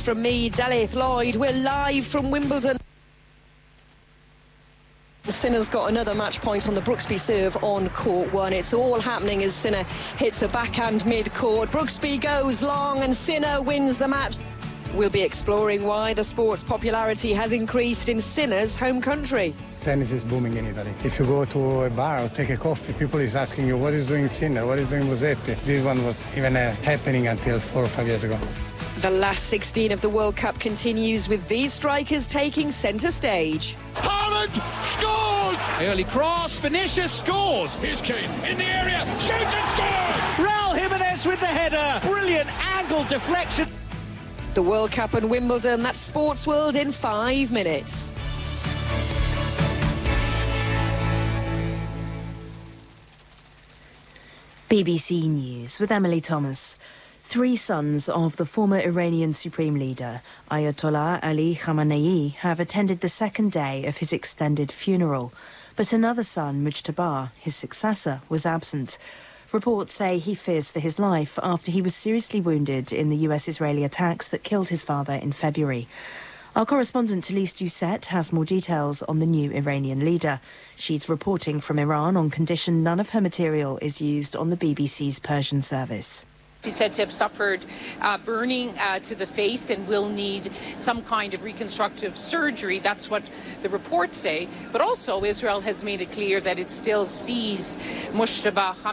from me, Dalith Lloyd. We're live from Wimbledon. Sinner's got another match point on the Brooksby serve on court one. It's all happening as Sinner hits a backhand mid-court. Brooksby goes long and Sinner wins the match. We'll be exploring why the sport's popularity has increased in Sinner's home country. Tennis is booming in Italy. If you go to a bar or take a coffee, people is asking you, what is doing Sinner, what is doing Musetti? This one was even happening until 4 or 5 years ago. The last 16 of the World Cup continues with these strikers taking centre stage. Haaland scores! Early cross, Vinicius scores. Here's Kane in the area, shoots and scores! Raul Jimenez with the header. Brilliant angle deflection. The World Cup and Wimbledon, that's Sports World in 5 minutes. BBC News with Emily Thomas. 3 sons of the former Iranian Supreme Leader, Ayatollah Ali Khamenei, have attended the second day of his extended funeral. But another son, Mujtaba, his successor, was absent. Reports say he fears for his life after he was seriously wounded in the US-Israeli attacks that killed his father in February. Our correspondent Talise Doucette has more details on the new Iranian leader. She's reporting from Iran on condition none of her material is used on the BBC's Persian service. He's said to have suffered burning to the face and will need some kind of reconstructive surgery. That's what the reports say. But also, Israel has made it clear that it still sees Mujtaba